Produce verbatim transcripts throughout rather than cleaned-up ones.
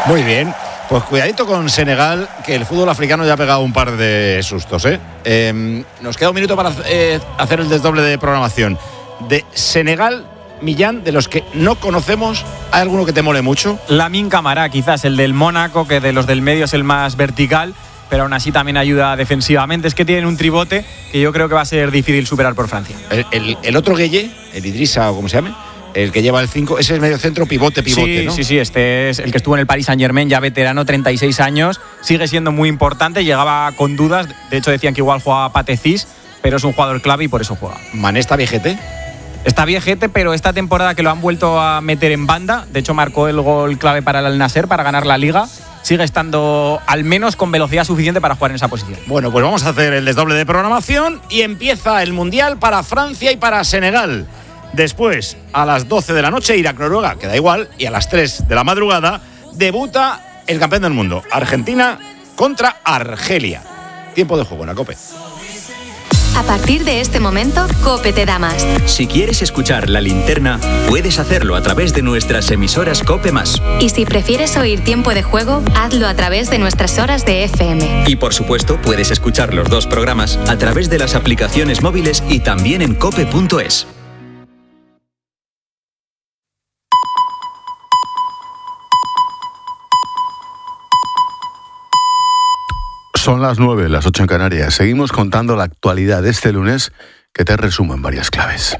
Muy bien. Pues cuidadito con Senegal, que el fútbol africano ya ha pegado un par de sustos, ¿eh? eh nos queda un minuto para eh, hacer el desdoble de programación. De Senegal, Millán, de los que no conocemos, ¿hay alguno que te mole mucho? Lamine Camara, quizás el del Mónaco, que de los del medio es el más vertical, pero aún así también ayuda defensivamente. Es que tienen un tribote que yo creo que va a ser difícil superar por Francia. El, el, el otro Gueye, el Idrissa o como se llame, el que lleva el cinco, ese es medio centro, pivote, pivote, sí, ¿no? Sí, sí, este es el que estuvo en el Paris Saint-Germain, ya veterano, treinta y seis años, sigue siendo muy importante, llegaba con dudas, de hecho decían que igual jugaba Patecis, pero es un jugador clave y por eso juega. ¿Mané está viejete? Está viejete, pero esta temporada que lo han vuelto a meter en banda, de hecho marcó el gol clave para el Al-Nassr para ganar la Liga, sigue estando al menos con velocidad suficiente para jugar en esa posición. Bueno, pues vamos a hacer el desdoble de programación y empieza el Mundial para Francia y para Senegal. Después, a las doce de la noche, Irak-Noruega, que da igual, y a las tres de la madrugada debuta el campeón del mundo, Argentina contra Argelia. Tiempo de juego en la COPE. A partir de este momento, COPE te da más. Si quieres escuchar La Linterna, puedes hacerlo a través de nuestras emisoras COPE más. Y si prefieres oír Tiempo de Juego, hazlo a través de nuestras horas de F M. Y por supuesto, puedes escuchar los dos programas a través de las aplicaciones móviles y también en cope punto es. Son las nueve, las ocho en Canarias. Seguimos contando la actualidad de este lunes, que te resumo en varias claves.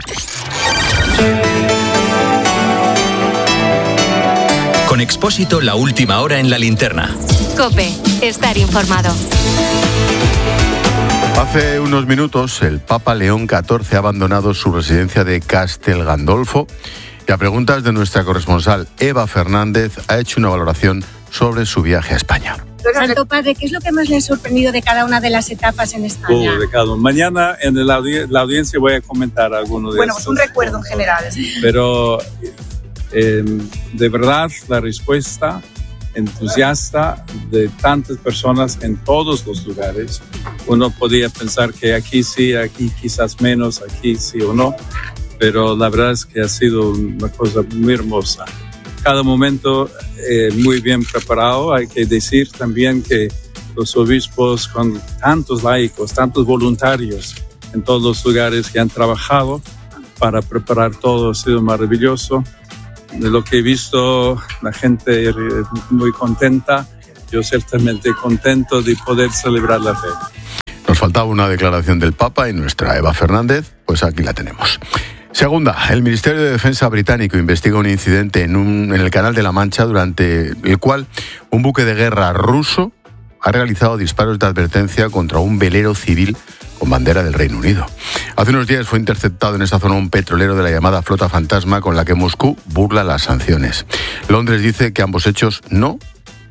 Con Expósito, la última hora en La Linterna. COPE, estar informado. Hace unos minutos, el Papa León catorce ha abandonado su residencia de Castel Gandolfo y a preguntas de nuestra corresponsal Eva Fernández ha hecho una valoración sobre su viaje a España. Santo Padre, ¿qué es lo que más le ha sorprendido de cada una de las etapas en España? Oh, de cada uno. Mañana en la, audi- la audiencia voy a comentar algunos de bueno, estos. Bueno, pues un recuerdo en general. Pero eh, de verdad la respuesta entusiasta de tantas personas en todos los lugares. Uno podía pensar que aquí sí, aquí quizás menos, aquí sí o no, pero la verdad es que ha sido una cosa muy hermosa. Cada momento eh, muy bien preparado. Hay que decir también que los obispos, con tantos laicos, tantos voluntarios en todos los lugares que han trabajado para preparar todo, ha sido maravilloso. De lo que he visto, la gente muy contenta. Yo ciertamente contento de poder celebrar la fe. Nos faltaba una declaración del Papa y nuestra Eva Fernández, pues aquí la tenemos. Segunda, el Ministerio de Defensa británico investiga un incidente en, un, en el Canal de la Mancha durante el cual un buque de guerra ruso ha realizado disparos de advertencia contra un velero civil con bandera del Reino Unido. Hace unos días fue interceptado en esa zona un petrolero de la llamada Flota Fantasma con la que Moscú burla las sanciones. Londres dice que ambos hechos no,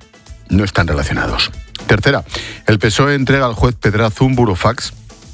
no están relacionados. Tercera, el P S O E entrega al juez Pedraz un burofax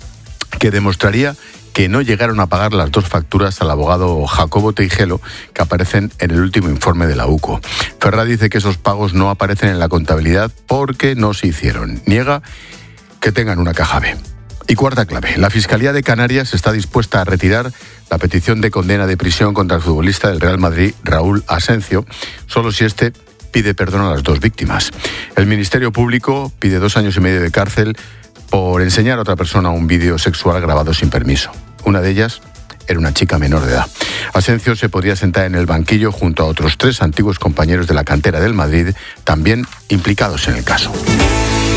que demostraría que no llegaron a pagar las dos facturas al abogado Jacobo Teijelo que aparecen en el último informe de la U C O. Ferraz dice que esos pagos no aparecen en la contabilidad porque no se hicieron. Niega que tengan una caja B. Y cuarta clave, la Fiscalía de Canarias está dispuesta a retirar la petición de condena de prisión contra el futbolista del Real Madrid, Raúl Asencio, solo si este pide perdón a las dos víctimas. El Ministerio Público pide dos años y medio de cárcel por enseñar a otra persona un vídeo sexual grabado sin permiso. Una de ellas era una chica menor de edad. Asencio se podría sentar en el banquillo junto a otros tres antiguos compañeros de la cantera del Madrid, también implicados en el caso.